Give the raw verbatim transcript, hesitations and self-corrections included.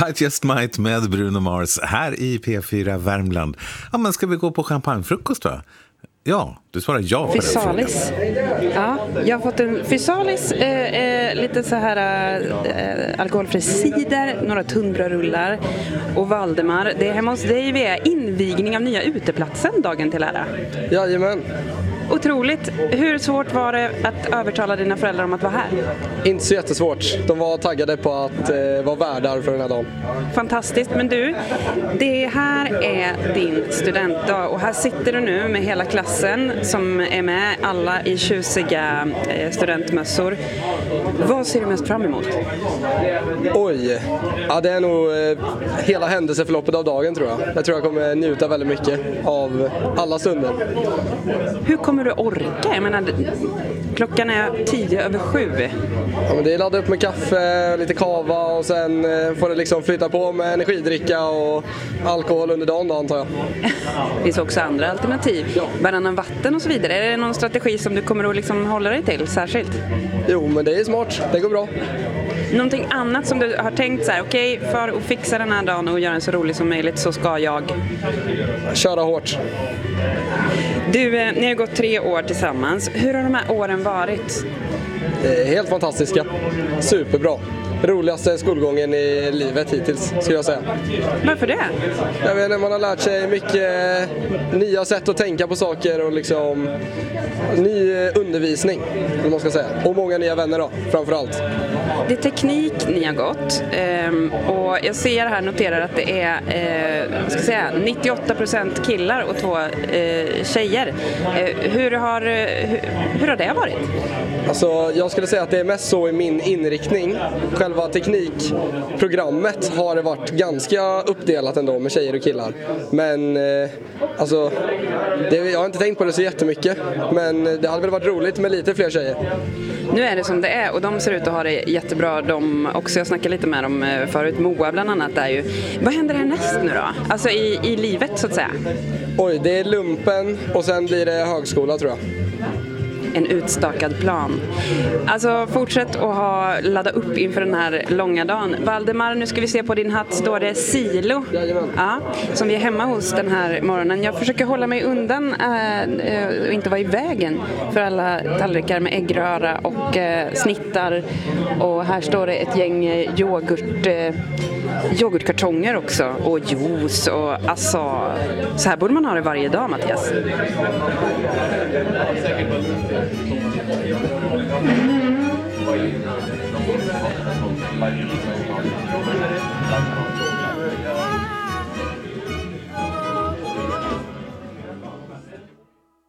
I Just Might med Bruno Mars här i P fyra Värmland. Ja, men ska vi gå på champagnefrukost va? Ja, du svarar ja på Fysalis. den frågan. Ja, jag har fått en Fysalis, eh, eh, lite så här eh, alkoholfri cider, några tunnbrödsrullar och Valdemar. Det är hemma hos dig via invigning av nya uteplatsen dagen till ära. Jajamän. Otroligt. Hur svårt var det att övertala dina föräldrar om att vara här? Inte så jättesvårt. De var taggade på att eh, vara värdar för den här dagen. Fantastiskt. Men du, det här är din studentdag och här sitter du nu med hela klassen som är med, alla i tjusiga eh, studentmössor. Vad ser du mest fram emot? Oj, ja, det är nog eh, hela händelseförloppet av dagen tror jag. Jag tror jag kommer njuta väldigt mycket av alla stunder. Hur kommer du orka? Jag menar, klockan är tio över sju. Ja, men det är ladda upp med kaffe, lite kava och sen eh, får det liksom flytta på med energidricka och alkohol under dagen då, antar jag. Det finns också andra alternativ. Ja. Varannan vatten och så vidare. Är det någon strategi som du kommer att liksom hålla dig till särskilt? Jo, men det är smart. Det går bra. Någonting annat som du har tänkt så här, okej, okay, för att fixa den här dagen och göra den så rolig som möjligt så ska jag köra hårt. Du, ni har gått tre år tillsammans. Hur har de här åren varit? Eh, helt fantastiska. Superbra. Roligaste skolgången i livet hittills, skulle jag säga. Varför det? Jag vet inte, man har lärt sig mycket nya sätt att tänka på saker och liksom ny undervisning, om man ska säga. Och många nya vänner då, framförallt. Det är teknik ni har gått och jag ser här, noterar att det är jag ska säga, nittioåtta procent killar och två tjejer. Hur har, hur, hur har det varit? Alltså, jag skulle säga att det är mest så i min inriktning. Själva teknikprogrammet har det varit ganska uppdelat ändå med tjejer och killar. Men eh, alltså, det, jag har inte tänkt på det så jättemycket. Men det hade väl varit roligt med lite fler tjejer. Nu är det som det är och de ser ut att ha det jättebra. De också, jag snackade lite med dem förut, Moa bland annat är ju. Vad händer härnäst nu då? Alltså i, i livet så att säga. Oj, det är lumpen och sen blir det högskola tror jag. En utstakad plan. Alltså fortsätt att ha, ladda upp inför den här långa dagen. Valdemar, nu ska vi se på din hatt, står det Silo. Ja, som vi är hemma hos den här morgonen. Jag försöker hålla mig undan äh, och inte vara i vägen för alla tallrikar med äggröra och äh, snittar. Och här står det ett gäng yoghurt, äh, yoghurtkartonger också. Och juice och alltså, så här borde man ha det varje dag, Mattias.